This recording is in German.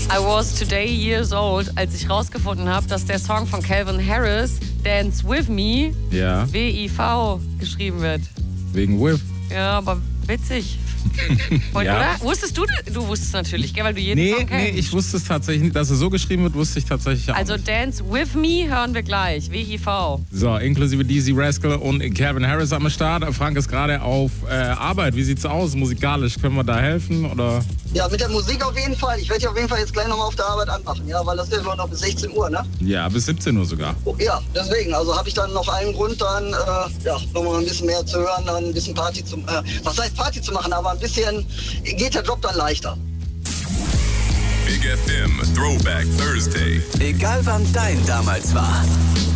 I was today years old, als ich rausgefunden habe, dass der Song von Calvin Harris, Dance With Me, Ja. W-I-V geschrieben wird. Wegen With. Ja, aber witzig. Ja. Oder? Wusstest du? Du wusstest natürlich, gell, weil du jeden Song kennst. Nee, ich wusste es tatsächlich nicht. Dass es so geschrieben wird, wusste ich tatsächlich auch Also nicht. Dance With Me hören wir gleich. W-I-V. So, inklusive Dizzy Rascal und Calvin Harris am Start. Frank ist gerade auf Arbeit. Wie sieht's aus musikalisch? Können wir da helfen? Oder? Ja, mit der Musik auf jeden Fall. Ich werde die auf jeden Fall jetzt gleich nochmal auf der Arbeit anmachen, ja, weil das ist ja noch bis 16 Uhr, ne? Ja, bis 17 Uhr sogar. Ja, deswegen, also habe ich dann noch einen Grund, dann nochmal ein bisschen mehr zu hören, dann ein bisschen Party zu was heißt Party zu machen, aber ein bisschen geht der Job dann leichter. Big FM Throwback Thursday. Egal wann dein damals war.